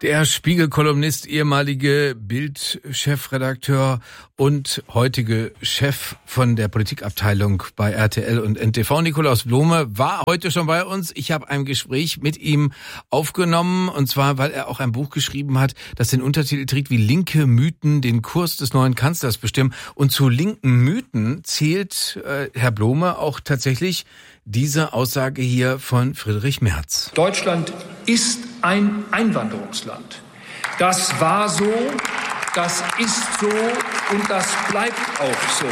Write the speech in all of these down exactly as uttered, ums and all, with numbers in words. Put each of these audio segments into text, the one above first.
Der Spiegel-Kolumnist, ehemalige Bild-Chefredakteur und heutige Chef von der Politikabteilung bei R T L und N T V, Nikolaus Blome, war heute schon bei uns. Ich habe ein Gespräch mit ihm aufgenommen, und zwar, weil er auch ein Buch geschrieben hat, das den Untertitel trägt, wie linke Mythen den Kurs des neuen Kanzlers bestimmen. Und zu linken Mythen zählt äh, Herr Blome auch tatsächlich diese Aussage hier von Friedrich Merz. Deutschland ist ein Einwanderungsland. Das war so, das ist so und das bleibt auch so.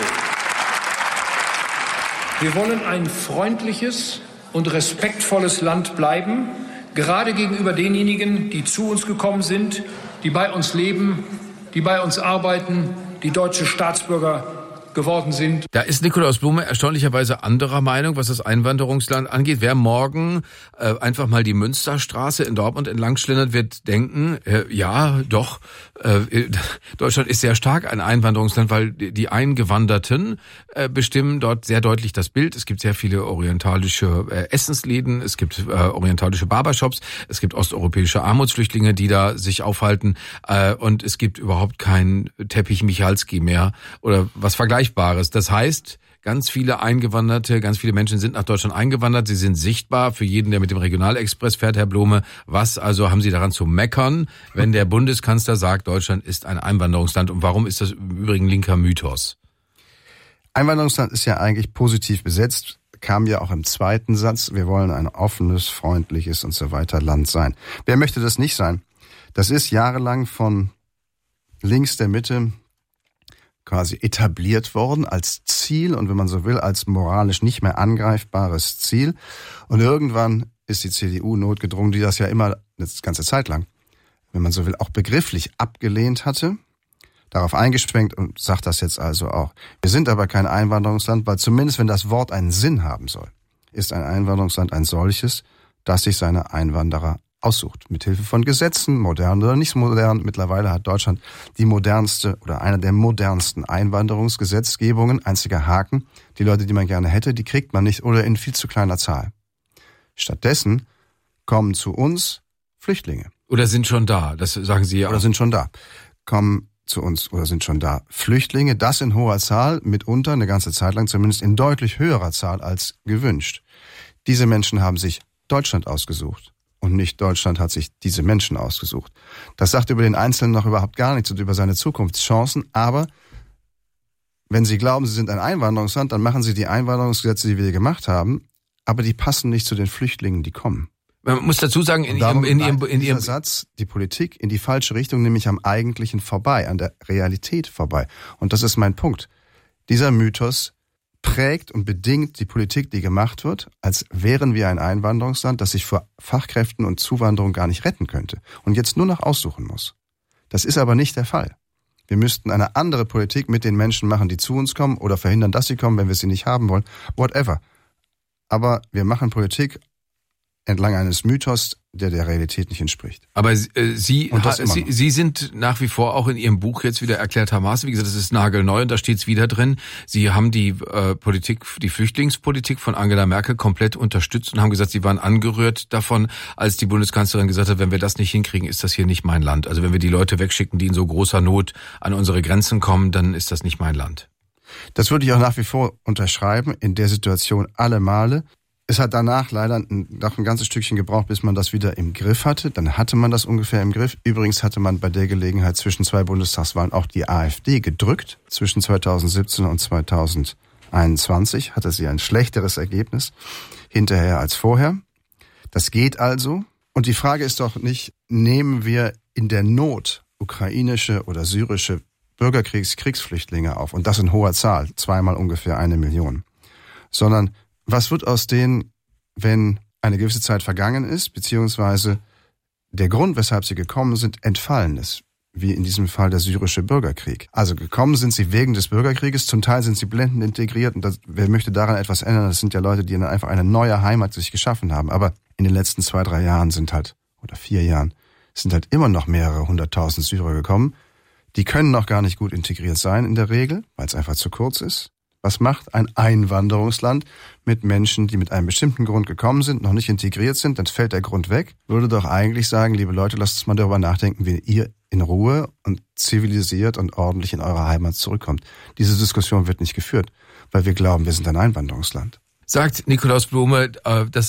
Wir wollen ein freundliches und respektvolles Land bleiben, gerade gegenüber denjenigen, die zu uns gekommen sind, die bei uns leben, die bei uns arbeiten, die deutsche Staatsbürger geworden sind. Da ist Nikolaus Blome erstaunlicherweise anderer Meinung, was das Einwanderungsland angeht. Wer morgen äh, einfach mal die Münsterstraße in Dortmund entlang schlendert, wird denken, äh, ja, doch, äh, Deutschland ist sehr stark ein Einwanderungsland, weil die Eingewanderten äh, bestimmen dort sehr deutlich das Bild. Es gibt sehr viele orientalische äh, Essensläden, es gibt äh, orientalische Barbershops, es gibt osteuropäische Armutsflüchtlinge, die da sich aufhalten, äh, und es gibt überhaupt keinen Teppich Michalski mehr oder was vergleichbares. Das heißt, ganz viele Eingewanderte, ganz viele Menschen sind nach Deutschland eingewandert. Sie sind sichtbar für jeden, der mit dem Regionalexpress fährt, Herr Blome. Was also haben Sie daran zu meckern, wenn der Bundeskanzler sagt, Deutschland ist ein Einwanderungsland? Und warum ist das im Übrigen linker Mythos? Einwanderungsland ist ja eigentlich positiv besetzt, kam ja auch im zweiten Satz. Wir wollen ein offenes, freundliches und so weiter Land sein. Wer möchte das nicht sein? Das ist jahrelang von links der Mitte quasi etabliert worden als Ziel und, wenn man so will, als moralisch nicht mehr angreifbares Ziel. Und irgendwann ist die C D U notgedrungen, die das ja immer eine ganze Zeit lang, wenn man so will, auch begrifflich abgelehnt hatte, darauf eingeschwenkt und sagt das jetzt also auch. Wir sind aber kein Einwanderungsland, weil zumindest, wenn das Wort einen Sinn haben soll, ist ein Einwanderungsland ein solches, das sich seine Einwanderer aussucht. Mithilfe von Gesetzen, modern oder nicht modern. Mittlerweile hat Deutschland die modernste oder eine der modernsten Einwanderungsgesetzgebungen. Einziger Haken: die Leute, die man gerne hätte, die kriegt man nicht oder in viel zu kleiner Zahl. Stattdessen kommen zu uns Flüchtlinge. Oder sind schon da, das sagen Sie ja auch. Oder sind schon da. Kommen zu uns oder sind schon da Flüchtlinge, das in hoher Zahl, mitunter eine ganze Zeit lang zumindest in deutlich höherer Zahl als gewünscht. Diese Menschen haben sich Deutschland ausgesucht. Und nicht Deutschland hat sich diese Menschen ausgesucht. Das sagt über den Einzelnen noch überhaupt gar nichts und über seine Zukunftschancen. Aber wenn Sie glauben, Sie sind ein Einwanderungsland, dann machen Sie die Einwanderungsgesetze, die wir gemacht haben, aber die passen nicht zu den Flüchtlingen, die kommen. Man muss dazu sagen, in Ihrem, in Ihrem, in Ihrem Satz die Politik in die falsche Richtung, nämlich am Eigentlichen vorbei, an der Realität vorbei. Und das ist mein Punkt. Dieser Mythos prägt und bedingt die Politik, die gemacht wird, als wären wir ein Einwanderungsland, das sich vor Fachkräften und Zuwanderung gar nicht retten könnte und jetzt nur noch aussuchen muss. Das ist aber nicht der Fall. Wir müssten eine andere Politik mit den Menschen machen, die zu uns kommen, oder verhindern, dass sie kommen, wenn wir sie nicht haben wollen, whatever. Aber wir machen Politik entlang eines Mythos, der der Realität nicht entspricht. Aber äh, Sie, ha, Sie, Sie sind nach wie vor auch in Ihrem Buch jetzt wieder erklärtermaßen, wie gesagt, das ist nagelneu und da steht es wieder drin, Sie haben die äh, Politik, die Flüchtlingspolitik von Angela Merkel komplett unterstützt und haben gesagt, Sie waren angerührt davon, als die Bundeskanzlerin gesagt hat, wenn wir das nicht hinkriegen, ist das hier nicht mein Land. Also wenn wir die Leute wegschicken, die in so großer Not an unsere Grenzen kommen, dann ist das nicht mein Land. Das würde ich auch nach wie vor unterschreiben, in der Situation alle Male. Es hat danach leider noch ein ganzes Stückchen gebraucht, bis man das wieder im Griff hatte. Dann hatte man das ungefähr im Griff. Übrigens hatte man bei der Gelegenheit zwischen zwei Bundestagswahlen auch die AfD gedrückt. Zwischen zweitausendsiebzehn und zweitausendeinundzwanzig hatte sie ein schlechteres Ergebnis hinterher als vorher. Das geht also. Und die Frage ist doch nicht, nehmen wir in der Not ukrainische oder syrische Bürgerkriegs-Kriegsflüchtlinge auf, und das in hoher Zahl, zweimal ungefähr eine Million, sondern was wird aus denen, wenn eine gewisse Zeit vergangen ist, beziehungsweise der Grund, weshalb sie gekommen sind, entfallen ist, wie in diesem Fall der syrische Bürgerkrieg. Also gekommen sind sie wegen des Bürgerkrieges, zum Teil sind sie blendend integriert und das, wer möchte daran etwas ändern? Das sind ja Leute, die einfach eine neue Heimat sich geschaffen haben. Aber in den letzten zwei, drei Jahren sind halt, oder vier Jahren, sind halt immer noch mehrere hunderttausend Syrer gekommen. Die können noch gar nicht gut integriert sein in der Regel, weil es einfach zu kurz ist. Was macht ein Einwanderungsland mit Menschen, die mit einem bestimmten Grund gekommen sind, noch nicht integriert sind? Dann fällt der Grund weg. Würde doch eigentlich sagen, liebe Leute, lasst uns mal darüber nachdenken, wie ihr in Ruhe und zivilisiert und ordentlich in eure Heimat zurückkommt. Diese Diskussion wird nicht geführt, weil wir glauben, wir sind ein Einwanderungsland. Sagt Nikolaus Blume, das